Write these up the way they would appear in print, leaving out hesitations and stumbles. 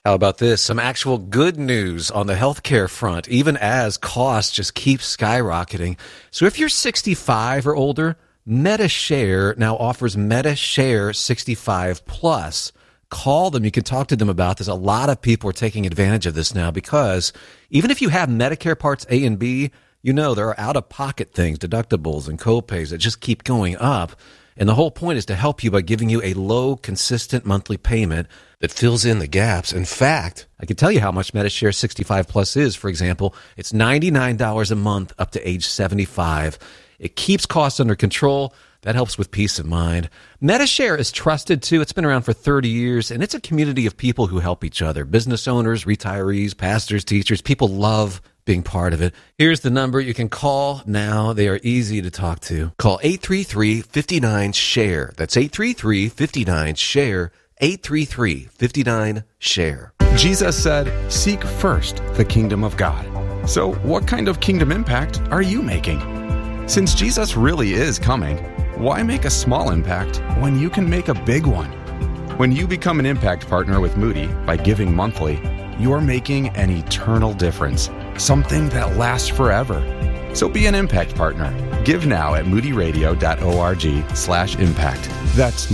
How about this? Some actual good news on the healthcare front, even as costs just keep skyrocketing. So if you're 65 or older, MediShare now offers MediShare 65 Plus. Call them. You can talk to them about this. A lot of people are taking advantage of this now because even if you have Medicare Parts A and B, you know there are out-of-pocket things, deductibles and copays that just keep going up. And the whole point is to help you by giving you a low, consistent monthly payment that fills in the gaps. In fact, I can tell you how much MediShare 65 Plus is. For example, it's $99 a month up to age 75. It keeps costs under control. That helps with peace of mind. MediShare is trusted, too. It's been around for 30 years, and it's a community of people who help each other. Business owners, retirees, pastors, teachers. People love being part of it. Here's the number you can call now. They are easy to talk to. Call 833-59-SHARE. That's 833-59-SHARE. 833-59-SHARE. Jesus said, "Seek first the kingdom of God." So what kind of kingdom impact are you making? Since Jesus really is coming, why make a small impact when you can make a big one? When you become an impact partner with Moody by giving monthly, you're making an eternal difference, something that lasts forever. So be an impact partner. Give now at moodyradio.org/impact. That's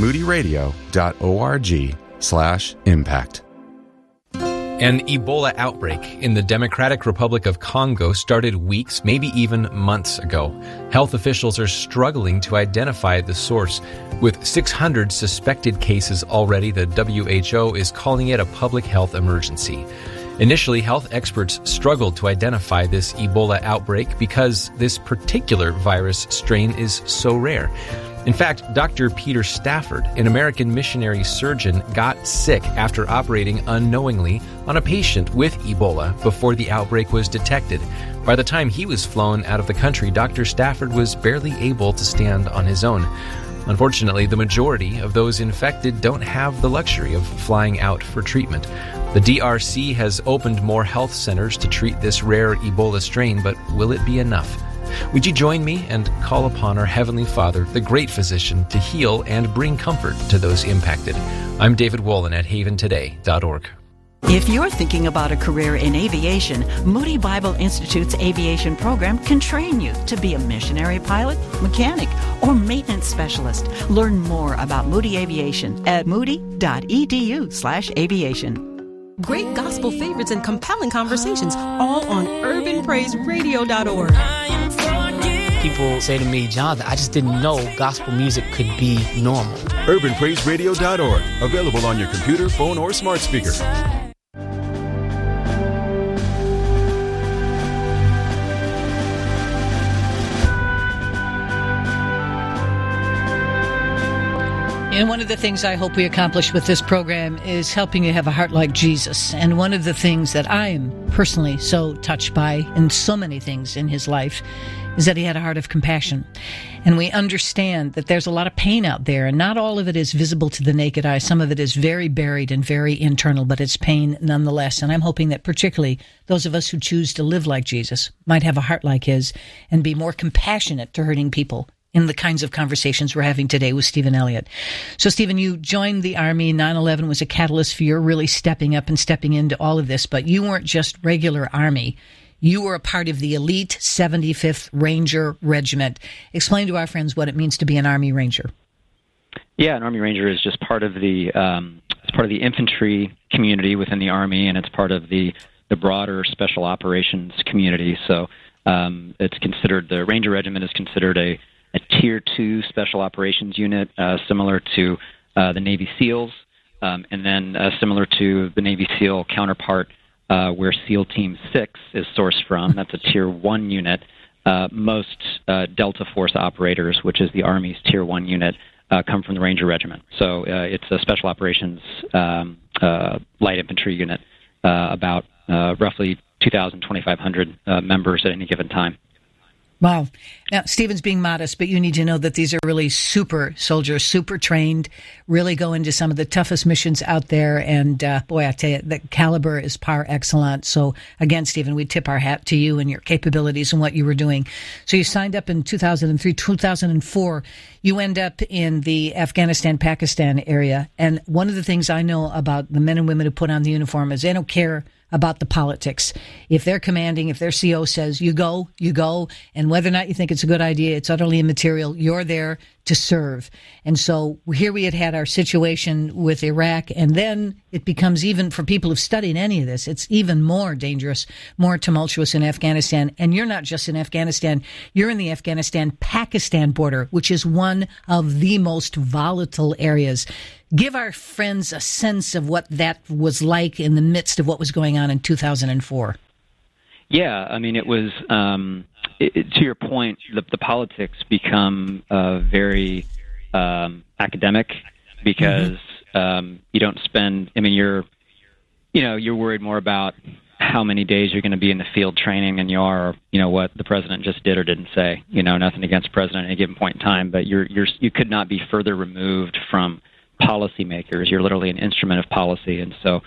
moodyradio.org/impact. An Ebola outbreak in the Democratic Republic of Congo started weeks, maybe even months ago. Health officials are struggling to identify the source. With 600 suspected cases already, the WHO is calling it a public health emergency. Initially, health experts struggled to identify this Ebola outbreak because this particular virus strain is so rare. In fact, Dr. Peter Stafford, an American missionary surgeon, got sick after operating unknowingly on a patient with Ebola before the outbreak was detected. By the time he was flown out of the country, Dr. Stafford was barely able to stand on his own. Unfortunately, the majority of those infected don't have the luxury of flying out for treatment. The DRC has opened more health centers to treat this rare Ebola strain, but will it be enough? Would you join me and call upon our Heavenly Father, the great physician, to heal and bring comfort to those impacted? I'm David Wolin at haventoday.org. If you're thinking about a career in aviation, Moody Bible Institute's aviation program can train you to be a missionary pilot, mechanic, or maintenance specialist. Learn more about Moody Aviation at moody.edu/aviation. Great gospel favorites and compelling conversations, all on urbanpraiseradio.org. People say to me, "Jonathan, I just didn't know gospel music could be normal." urbanpraiseradio.org, available on your computer, phone, or smart speaker. And one of the things I hope we accomplish with this program is helping you have a heart like Jesus. And one of the things that I am personally so touched by in so many things in his life is that he had a heart of compassion. And we understand that there's a lot of pain out there, and not all of it is visible to the naked eye. Some of it is very buried and very internal, but it's pain nonetheless. And I'm hoping that particularly those of us who choose to live like Jesus might have a heart like his and be more compassionate to hurting people in the kinds of conversations we're having today with Stephen Elliott. So, Stephen, you joined the Army. 9/11 was a catalyst for your really stepping up and stepping into all of this, but you weren't just regular Army. You were a part of the elite 75th Ranger Regiment. Explain to our friends what it means to be an Army Ranger. Yeah, an Army Ranger is just part of the infantry community within the Army, and it's part of the broader special operations community. So it's considered, the Ranger Regiment is considered a Tier 2 special operations unit, similar to the Navy SEALs, and then similar to the Navy SEAL counterpart, where SEAL Team 6 is sourced from. That's a Tier 1 unit. Most Delta Force operators, which is the Army's Tier 1 unit, come from the Ranger Regiment. So it's a special operations light infantry unit, about roughly 2,000, 2,500 members at any given time. Wow. Now, Stephen's being modest, but you need to know that these are really super soldiers, super trained, really go into some of the toughest missions out there. And boy, I tell you, the caliber is par excellence. So again, Stephen, we tip our hat to you and your capabilities and what you were doing. So you signed up in 2003, 2004. You end up in the Afghanistan-Pakistan area. And one of the things I know about the men and women who put on the uniform is they don't care about the politics. If they're commanding, if their CO says, you go, and whether or not you think it's a good idea, it's utterly immaterial. You're there to serve. And so here we had our situation with Iraq, and then it becomes, even for people who've studied any of this, it's even more dangerous, more tumultuous in Afghanistan. And you're not just in Afghanistan, you're in the Afghanistan-Pakistan border, which is one of the most volatile areas. Give our friends a sense of what that was like in the midst of what was going on in 2004. Yeah, I mean, it was, to your point, the politics become very academic because you don't spend, I mean, you're worried more about how many days you're going to be in the field training than you are, what the president just did or didn't say. Nothing against the president at any given point in time, but you could not be further removed from policymakers. You're literally an instrument of policy, and so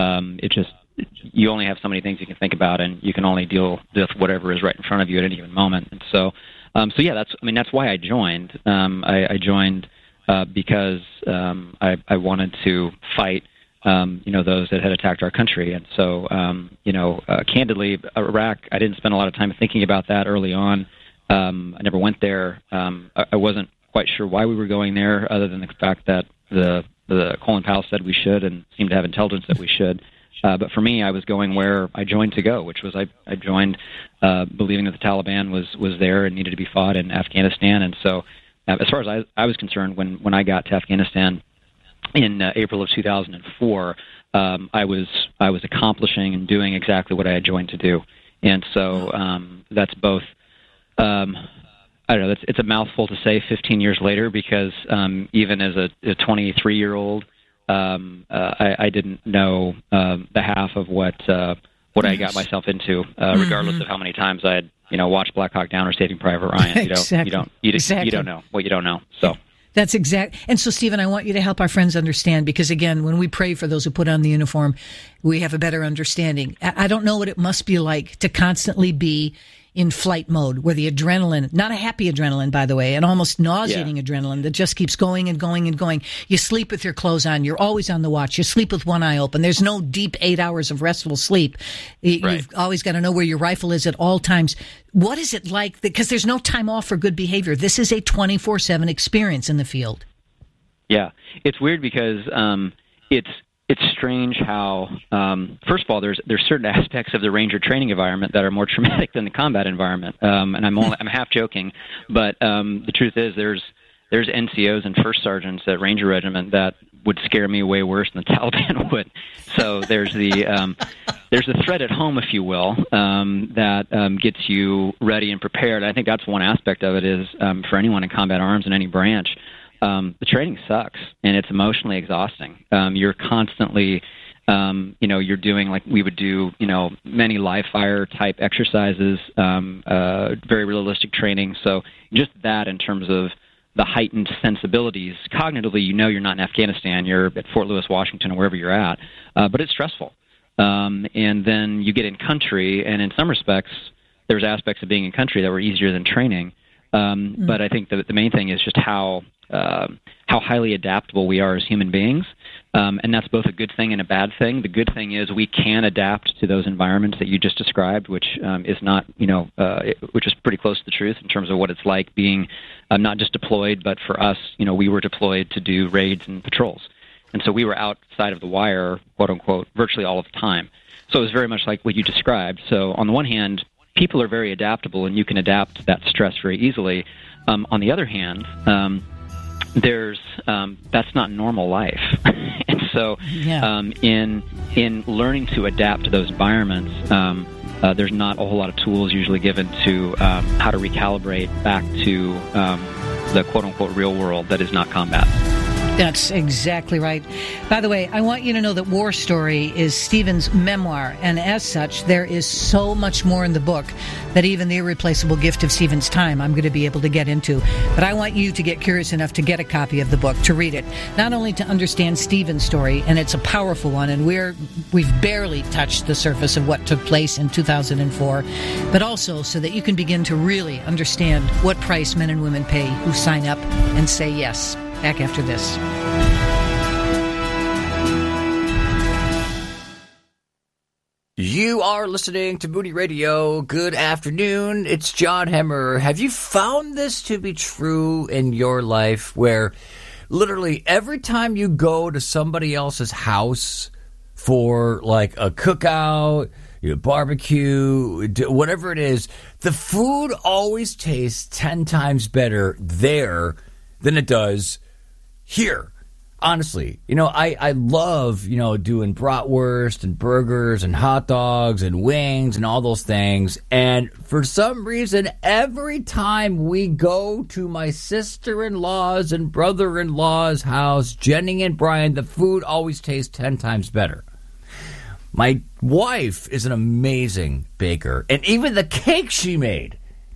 you only have so many things you can think about, and you can only deal with whatever is right in front of you at any given moment. And so yeah, that's why I joined. I joined because I wanted to fight those that had attacked our country. And so candidly, Iraq, I didn't spend a lot of time thinking about that early on. I never went there. I wasn't quite sure why we were going there, other than the fact that the Colin Powell said we should and seemed to have intelligence that we should. But for me, I was going where I joined to go, which was I joined believing that the Taliban was there and needed to be fought in Afghanistan. And so as far as I was concerned, when I got to Afghanistan in April of 2004, I was accomplishing and doing exactly what I had joined to do. And so that's both I don't know, it's a mouthful to say 15 years later, because even as a 23-year-old, I didn't know the half of what I got myself into, regardless of how many times I had watched Black Hawk Down or Saving Private Ryan. You don't know what you don't know. So. That's exact. And so, Stephen, I want you to help our friends understand, because, again, when we pray for those who put on the uniform, we have a better understanding. I don't know what it must be like to constantly be in flight mode, where the adrenaline, not a happy adrenaline, by the way, an almost nauseating adrenaline that just keeps going and going and going. You sleep with your clothes on. You're always on the watch. You sleep with one eye open. There's no deep 8 hours of restful sleep. You've always got to know where your rifle is at all times. What is it like? Because there's no time off for good behavior. This is a 24/7 experience in the field. Yeah, it's weird because it's strange how, first of all, there's certain aspects of the Ranger training environment that are more traumatic than the combat environment. And I'm half joking, but the truth is there's NCOs and first sergeants at Ranger Regiment that would scare me way worse than the Taliban would. So there's the threat at home, if you will, that gets you ready and prepared. I think that's one aspect of it is for anyone in combat arms in any branch. The training sucks, and it's emotionally exhausting. You're constantly, you're doing like we would do, many live fire type exercises, very realistic training. So just that in terms of the heightened sensibilities, cognitively, you're not in Afghanistan, you're at Fort Lewis, Washington, or wherever you're at, but it's stressful. And then you get in country, and in some respects, there's aspects of being in country that were easier than training. But I think the main thing is just how highly adaptable we are as human beings, and that's both a good thing and a bad thing. The good thing is we can adapt to those environments that you just described, which is not, which is pretty close to the truth in terms of what it's like being not just deployed, but for us, we were deployed to do raids and patrols, and so we were outside of the wire, quote unquote, virtually all of the time. So it was very much like what you described. So on the one hand, people are very adaptable, and you can adapt to that stress very easily. On the other hand, that's not normal life, and so in learning to adapt to those environments, there's not a whole lot of tools usually given to how to recalibrate back to the quote unquote real world that is not combat. That's exactly right. By the way, I want you to know that War Story is Stephen's memoir, and as such, there is so much more in the book that even the irreplaceable gift of Stephen's time I'm going to be able to get into. But I want you to get curious enough to get a copy of the book, to read it, not only to understand Stephen's story, and it's a powerful one, and we've barely touched the surface of what took place in 2004, but also so that you can begin to really understand what price men and women pay who sign up and say yes. Back after this. You are listening to Moody Radio. Good afternoon. It's John Hemmer. Have you found this to be true in your life, where literally every time you go to somebody else's house for like a cookout, barbecue, whatever it is, the food always tastes 10 times better there than it does here? Honestly, I love, doing bratwurst and burgers and hot dogs and wings and all those things. And for some reason, every time we go to my sister-in-law's and brother-in-law's house, Jenny and Brian, the food always tastes 10 times better. My wife is an amazing baker, and even the cake she made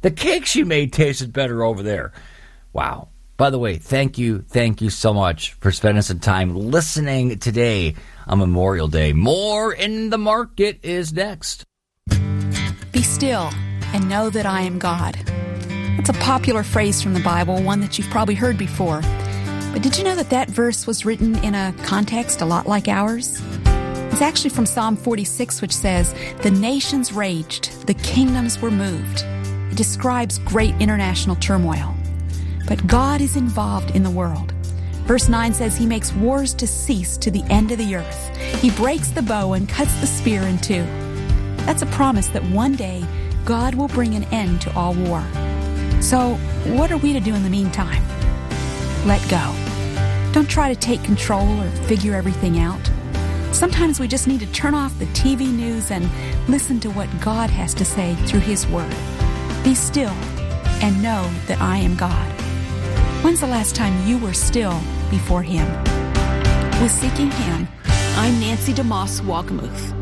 tasted better over there. Wow. By the way, thank you so much for spending some time listening today on Memorial Day. More in the Market is next. Be still and know that I am God. That's a popular phrase from the Bible, one that you've probably heard before. But did you know that verse was written in a context a lot like ours? It's actually from Psalm 46, which says, "The nations raged, the kingdoms were moved." It describes great international turmoil. But God is involved in the world. Verse 9 says He makes wars to cease to the end of the earth. He breaks the bow and cuts the spear in two. That's a promise that one day God will bring an end to all war. So what are we to do in the meantime? Let go. Don't try to take control or figure everything out. Sometimes we just need to turn off the TV news and listen to what God has to say through His Word. Be still and know that I am God. When's the last time you were still before Him? With Seeking Him, I'm Nancy DeMoss Walkamuth.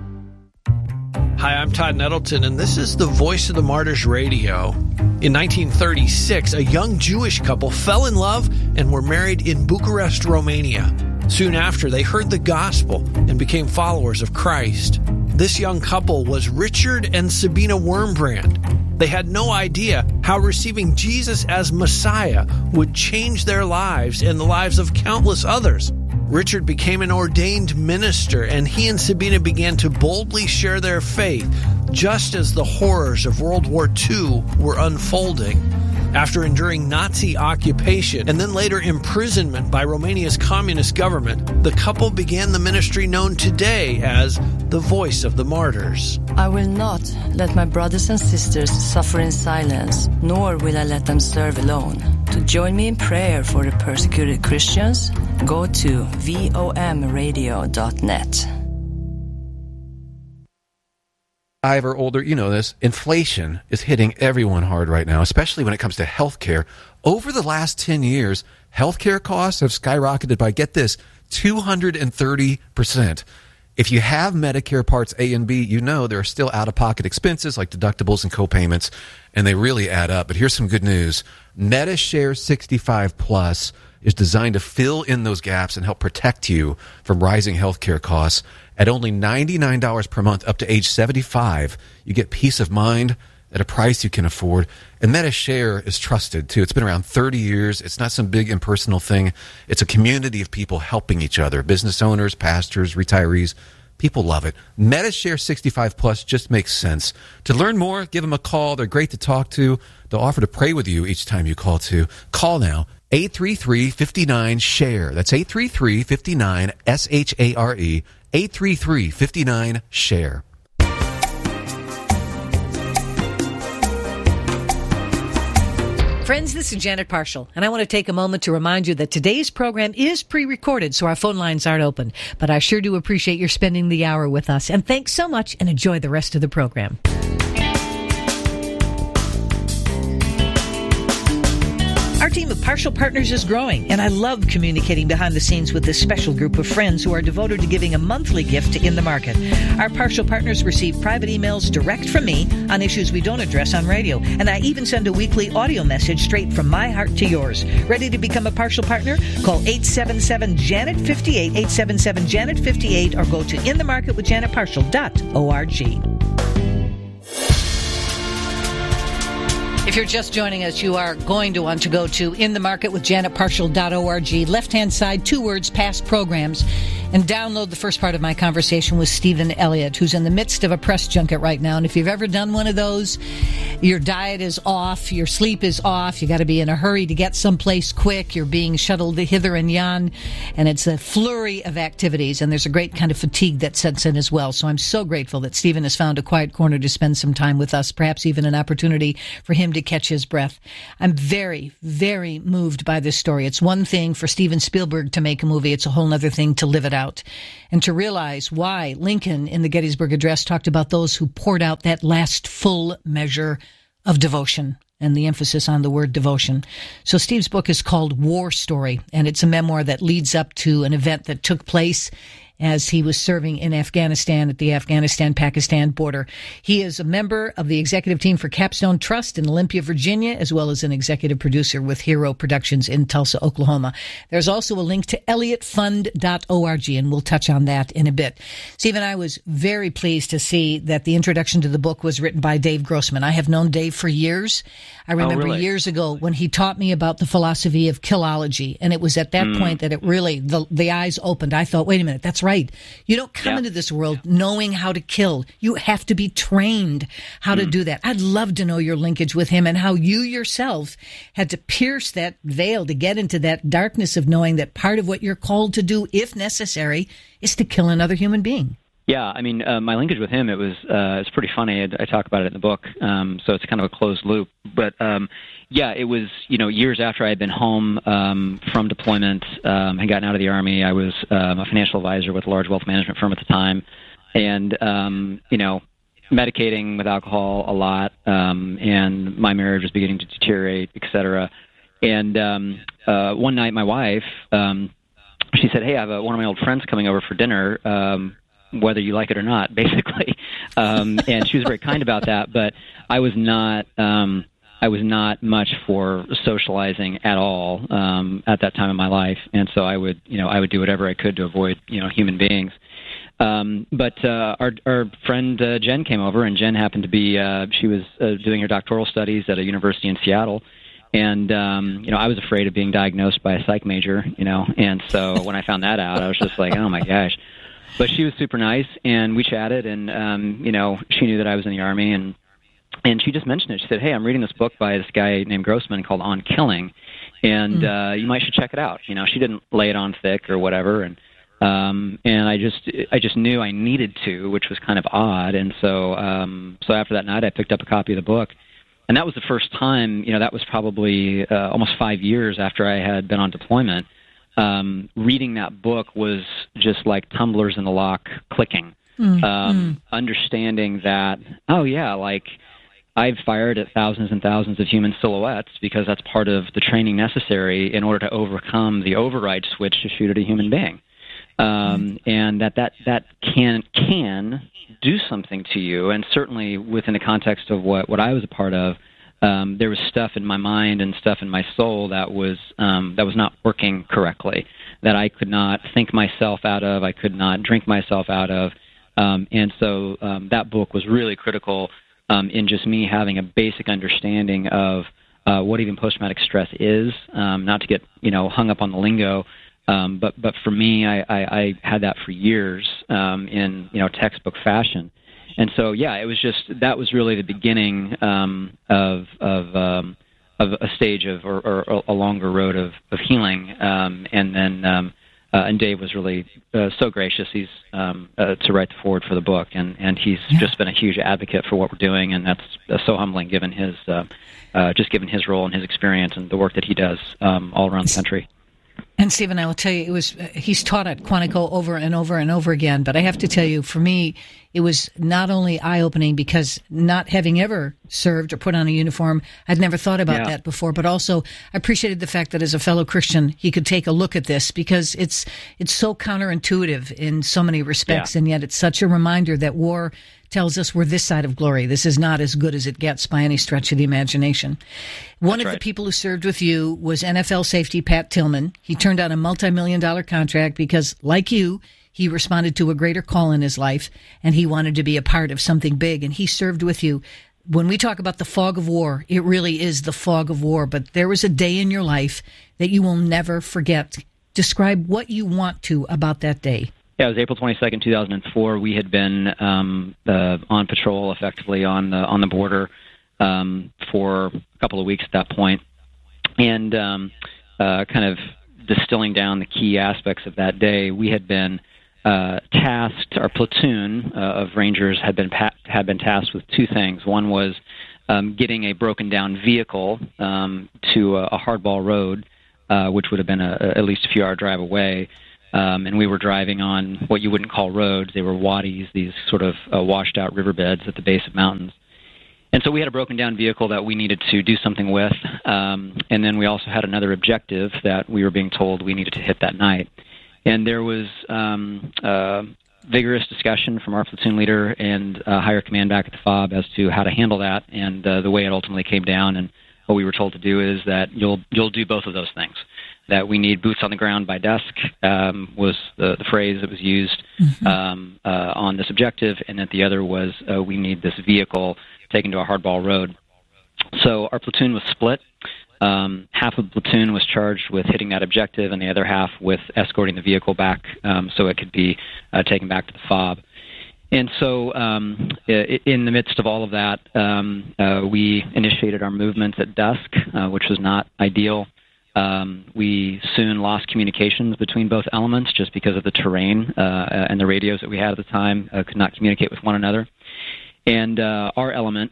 Hi, I'm Todd Nettleton, and this is the Voice of the Martyrs Radio. In 1936, a young Jewish couple fell in love and were married in Bucharest, Romania. Soon after, they heard the gospel and became followers of Christ. This young couple was Richard and Sabina Wurmbrand. They had no idea how receiving Jesus as Messiah would change their lives and the lives of countless others. Richard became an ordained minister, and he and Sabina began to boldly share their faith, just as the horrors of World War II were unfolding. After enduring Nazi occupation and then later imprisonment by Romania's communist government, the couple began the ministry known today as the Voice of the Martyrs. I will not let my brothers and sisters suffer in silence, nor will I let them serve alone. To join me in prayer for the persecuted Christians, go to vomradio.net. 5 or older, you know this, inflation is hitting everyone hard right now, especially when it comes to healthcare. Over the last 10 years, healthcare costs have skyrocketed by, get this, 230%. If you have Medicare Parts A and B, you know there are still out-of-pocket expenses like deductibles and co-payments, and they really add up. But here's some good news. MediShare 65 Plus is designed to fill in those gaps and help protect you from rising healthcare costs. At only $99 per month up to age 75, you get peace of mind at a price you can afford. And MediShare is trusted, too. It's been around 30 years. It's not some big impersonal thing. It's a community of people helping each other, business owners, pastors, retirees. People love it. MediShare 65 Plus just makes sense. To learn more, give them a call. They're great to talk to. They'll offer to pray with you each time you call, too. Call now. 833-59-SHARE. That's 833-59-SHARE. 833-59-SHARE. Friends, this is Janet Parshall, and I want to take a moment to remind you that today's program is pre-recorded, so our phone lines aren't open. But I sure do appreciate your spending the hour with us. And thanks so much, and enjoy the rest of the program. Our Our team of Partial Partners is growing, and I love communicating behind the scenes with this special group of friends who are devoted to giving a monthly gift to In the Market. Our Partial Partners receive private emails direct from me on issues we don't address on radio, and I even send a weekly audio message straight from my heart to yours. Ready to become a Partial Partner? Call 877-JANET-58, 877-JANET-58, or go to inthemarketwithjanetpartial.org. If you're just joining us, you are going to want to go to inthemarketwithjanetpartial.org. Left-hand side, 2 words, past programs, and download the first part of my conversation with Stephen Elliott, who's in the midst of a press junket right now. And if you've ever done one of those, your diet is off, your sleep is off, you got to be in a hurry to get someplace quick, you're being shuttled hither and yon, and it's a flurry of activities, and there's a great kind of fatigue that sets in as well. So I'm so grateful that Stephen has found a quiet corner to spend some time with us, perhaps even an opportunity for him to catch his breath. I'm very, very moved by this story. It's one thing for Steven Spielberg to make a movie. It's a whole other thing to live it out and to realize why Lincoln in the Gettysburg Address talked about those who poured out that last full measure of devotion, and the emphasis on the word devotion. So Steve's book is called War Story, and it's a memoir that leads up to an event that took place as he was serving in Afghanistan at the Afghanistan-Pakistan border. He is a member of the executive team for Capstone Trust in Olympia, Virginia, as well as an executive producer with Hero Productions in Tulsa, Oklahoma. There's also a link to ElliottFund.org, and we'll touch on that in a bit. Stephen, I was very pleased to see that the introduction to the book was written by Dave Grossman. I have known Dave for years. I remember years ago when he taught me about the philosophy of killology, and it was at that point that it really, the eyes opened. I thought, wait a minute, that's right. You don't come into this world knowing how to kill. You have to be trained how to do that. I'd love to know your linkage with him and how you yourself had to pierce that veil to get into that darkness of knowing that part of what you're called to do, if necessary, is to kill another human being. Yeah, I mean, my linkage with him, it's pretty funny. I talk about it in the book, so it's kind of a closed loop. But, yeah, it was, years after I had been home from deployment, had gotten out of the Army. I was a financial advisor with a large wealth management firm at the time, and, medicating with alcohol a lot, and my marriage was beginning to deteriorate, et cetera. And one night my wife, she said, hey, I have one of my old friends coming over for dinner, whether you like it or not, basically. And she was very kind about that, but I was not much for socializing at all at that time in my life, and so I would do whatever I could to avoid human beings. But our friend Jen came over, and Jen happened to be she was doing her doctoral studies at a university in Seattle. And, I was afraid of being diagnosed by a psych major, and so when I found that out, I was just like, oh my gosh. But she was super nice, and we chatted, and, she knew that I was in the Army, and she just mentioned it. She said, hey, I'm reading this book by this guy named Grossman called On Killing, and you might should check it out. She didn't lay it on thick or whatever, and I just knew I needed to, which was kind of odd, and so after that night, I picked up a copy of the book, and that was the first time, that was probably almost 5 years after I had been on deployment. Reading that book was just like tumblers in the lock clicking. Understanding that, oh yeah, like I've fired at thousands and thousands of human silhouettes because that's part of the training necessary in order to overcome the override switch to shoot at a human being. And that can do something to you, and certainly within the context of what I was a part of, there was stuff in my mind and stuff in my soul that was not working correctly, that I could not think myself out of, I could not drink myself out of, and so that book was really critical in just me having a basic understanding of what even post-traumatic stress is, not to get hung up on the lingo, but for me, I had that for years in textbook fashion. And so, yeah, it was that was really the beginning of a stage of or a longer road of healing. And then Dave was really so gracious. He's to write the foreword for the book, and he's just been a huge advocate for what we're doing, and that's so humbling given his his role and his experience and the work that he does all around the country. And Stephen, I will tell you, he's taught at Quantico over and over and over again. But I have to tell you, for me, it was not only eye-opening because not having ever served or put on a uniform. I'd never thought about that before, but also I appreciated the fact that as a fellow Christian, he could take a look at this because it's so counterintuitive in so many respects, and yet it's such a reminder that war tells us we're this side of glory. This is not as good as it gets by any stretch of the imagination. One of the people who served with you was NFL safety Pat Tillman. He turned down a multi-million-dollar contract because, like you, he responded to a greater call in his life, and he wanted to be a part of something big, and he served with you. When we talk about the fog of war, it really is the fog of war, but there was a day in your life that you will never forget. Describe what you want to about that day. Yeah, it was April 22nd, 2004. We had been on patrol, effectively on the border, for a couple of weeks at that point, and kind of distilling down the key aspects of that day. We had been tasked. Our platoon of Rangers had been tasked with two things. One was getting a broken down vehicle to a hardball road, which would have been at least a few hour drive away. And we were driving on what you wouldn't call roads. They were wadis, these sort of washed-out riverbeds at the base of mountains. And so we had a broken-down vehicle that we needed to do something with. And then we also had another objective that we were being told we needed to hit that night. And there was vigorous discussion from our platoon leader and higher command back at the FOB as to how to handle that. And the way it ultimately came down and what we were told to do is that you'll do both of those things. That we need boots on the ground by dusk was the phrase that was used on this objective, and that the other was we need this vehicle taken to a hardball road. So our platoon was split. Half of the platoon was charged with hitting that objective, and the other half with escorting the vehicle back so it could be taken back to the FOB. And so in the midst of all of that, we initiated our movements at dusk, which was not ideal. We soon lost communications between both elements just because of the terrain and the radios that we had at the time could not communicate with one another. And our element,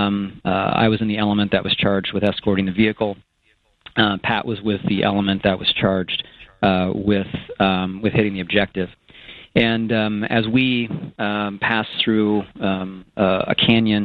I was in the element that was charged with escorting the vehicle. Pat was with the element that was charged with hitting the objective. And as we passed through a canyon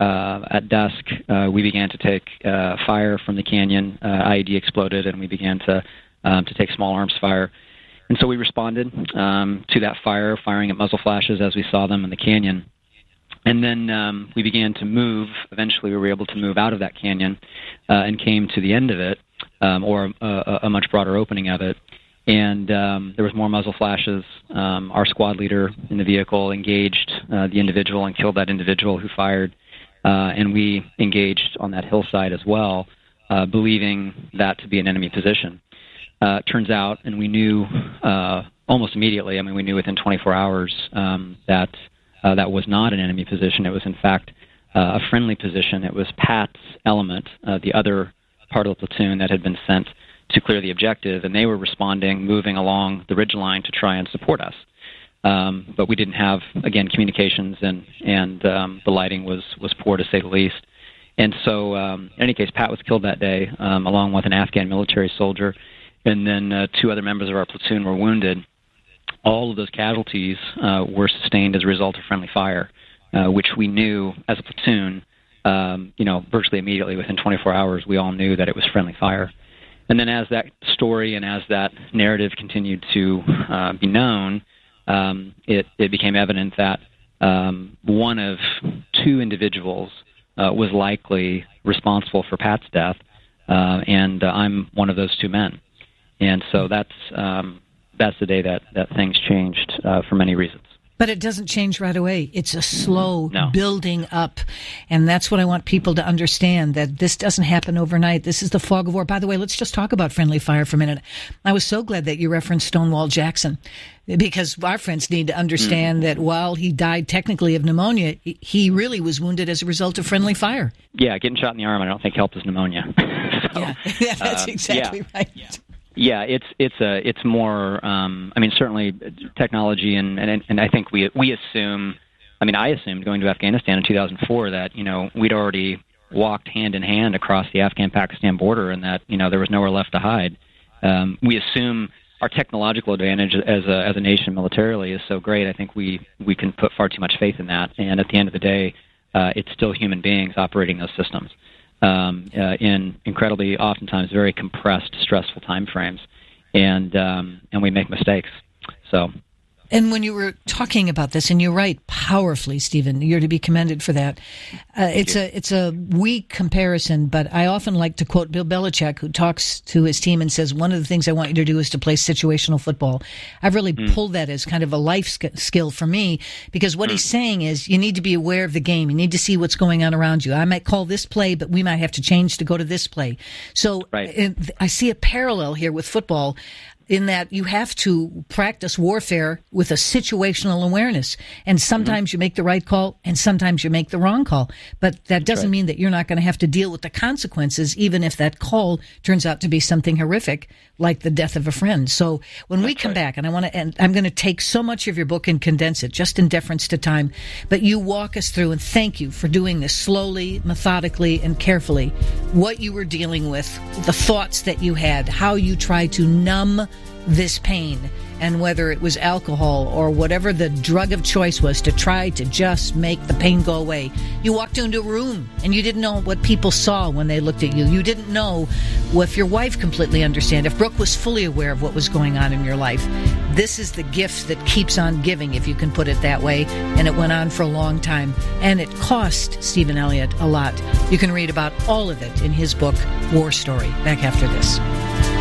at dusk, we began to take fire from the canyon. IED exploded, and we began to take small arms fire. And so we responded to that fire, firing at muzzle flashes as we saw them in the canyon. And then we began to move. Eventually, we were able to move out of that canyon and came to the end of it, or a much broader opening of it. And there was more muzzle flashes. Our squad leader in the vehicle engaged the individual and killed that individual who fired. And we engaged on that hillside as well, believing that to be an enemy position. Turns out, and we knew almost immediately, we knew within 24 hours that that was not an enemy position. It was, in fact, a friendly position. It was Pat's element, the other part of the platoon that had been sent to clear the objective, and they were responding, moving along the ridgeline to try and support us. But we didn't have, again, communications, and the lighting was poor, to say the least. And so, in any case, Pat was killed that day, along with an Afghan military soldier, and then two other members of our platoon were wounded. All of those casualties were sustained as a result of friendly fire, which we knew as a platoon, virtually immediately within 24 hours, we all knew that it was friendly fire. And then as that story and as that narrative continued to be known, it became evident that one of two individuals was likely responsible for Pat's death, and I'm one of those two men. And so that's the day that things changed for many reasons. But it doesn't change right away. It's a slow building up. And that's what I want people to understand, that this doesn't happen overnight. This is the fog of war. By the way, let's just talk about friendly fire for a minute. I was so glad that you referenced Stonewall Jackson, because our friends need to understand that while he died technically of pneumonia, he really was wounded as a result of friendly fire. Yeah, getting shot in the arm I don't think helped his pneumonia. So, yeah, that's exactly right. Yeah, it's more. Certainly technology, and I think we assume. I assumed going to Afghanistan in 2004 that we'd already walked hand in hand across the Afghan-Pakistan border, and that there was nowhere left to hide. We assume our technological advantage as a nation militarily is so great. I think we can put far too much faith in that, and at the end of the day, it's still human beings operating those systems in incredibly, oftentimes, very compressed, stressful time frames, and we make mistakes. So. And when you were talking about this, and you're right, powerfully, Stephen, you're to be commended for that. It's a weak comparison, but I often like to quote Bill Belichick, who talks to his team and says, one of the things I want you to do is to play situational football. I've really pulled that as kind of a life skill for me, because what he's saying is you need to be aware of the game. You need to see what's going on around you. I might call this play, but we might have to change to go to this play. So I see a parallel here with football, in that you have to practice warfare with a situational awareness. And sometimes you make the right call, and sometimes you make the wrong call. But that doesn't mean that you're not going to have to deal with the consequences, even if that call turns out to be something horrific, like the death of a friend. So when we come back, and I'm going to take so much of your book and condense it, just in deference to time, but you walk us through, and thank you for doing this slowly, methodically, and carefully, what you were dealing with, the thoughts that you had, how you tried to numb this pain, and whether it was alcohol or whatever the drug of choice was to try to just make the pain go away. You walked into a room and you didn't know what people saw when they looked at you. You didn't know if your wife completely understood, if Brooke was fully aware of what was going on in your life. This is the gift that keeps on giving, if you can put it that way, and it went on for a long time. And it cost Stephen Elliott a lot. You can read about all of it in his book, War Story. Back after this.